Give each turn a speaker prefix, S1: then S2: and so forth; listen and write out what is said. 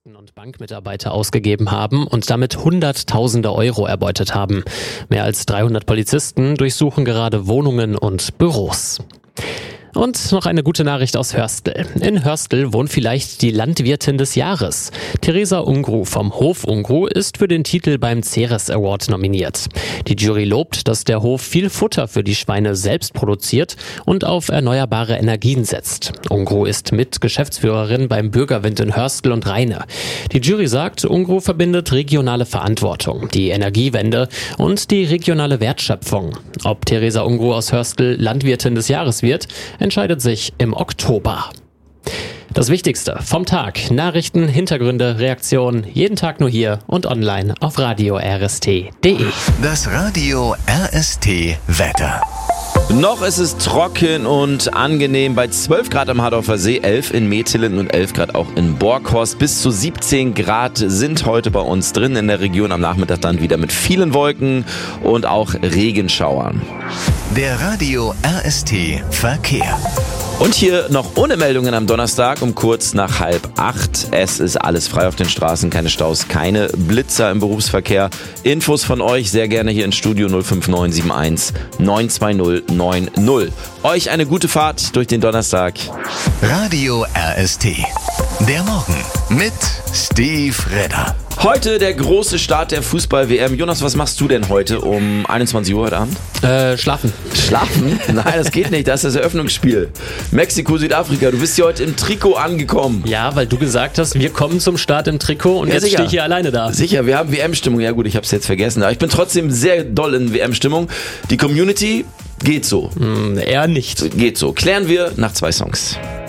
S1: Polizisten und Bankmitarbeiter ausgegeben haben und damit Hunderttausende Euro erbeutet haben. Mehr als 300 Polizisten durchsuchen gerade Wohnungen und Büros. Und noch eine gute Nachricht aus Hörstel. In Hörstel wohnt vielleicht die Landwirtin des Jahres. Theresa Ungru vom Hof Ungru ist für den Titel beim Ceres Award nominiert. Die Jury lobt, dass der Hof viel Futter für die Schweine selbst produziert und auf erneuerbare Energien setzt. Ungru ist Mitgeschäftsführerin beim Bürgerwind in Hörstel und Rheine. Die Jury sagt, Ungru verbindet regionale Verantwortung, die Energiewende und die regionale Wertschöpfung. Ob Theresa Ungru aus Hörstel Landwirtin des Jahres wird, entscheidet sich im Oktober. Das Wichtigste vom Tag. Nachrichten, Hintergründe, Reaktionen. Jeden Tag nur hier und online auf Radio RST.de.
S2: Das Radio RST Wetter.
S3: Noch ist es trocken und angenehm bei 12 Grad am Hardorfer See, 11 in Methelen und 11 Grad auch in Borkhorst. Bis zu 17 Grad sind heute bei uns drin in der Region. Am Nachmittag dann wieder mit vielen Wolken und auch Regenschauern.
S2: Der Radio RST Verkehr.
S3: Und hier noch ohne Meldungen am Donnerstag um kurz nach 7:30. Es ist alles frei auf den Straßen, keine Staus, keine Blitzer im Berufsverkehr. Infos von euch sehr gerne hier ins Studio 05971 920 90. Euch eine gute Fahrt durch den Donnerstag.
S2: Radio RST. Der Morgen mit Steve Redder.
S3: Heute der große Start der Fußball-WM. Jonas, was machst du denn heute um 21 Uhr heute Abend?
S1: Schlafen.
S3: Schlafen? Nein, das geht nicht. Das ist das Eröffnungsspiel. Mexiko, Südafrika. Du bist hier heute im Trikot angekommen.
S1: Ja, weil du gesagt hast, wir kommen zum Start im Trikot und
S3: Ja,
S1: jetzt
S3: sicher.
S1: stehe ich hier alleine da.
S3: Sicher, wir haben WM-Stimmung. Ja gut, ich habe es jetzt vergessen. Aber ich bin trotzdem sehr doll in WM-Stimmung. Die Community geht so.
S1: Eher nicht.
S3: Geht so. Klären wir nach 2 Songs.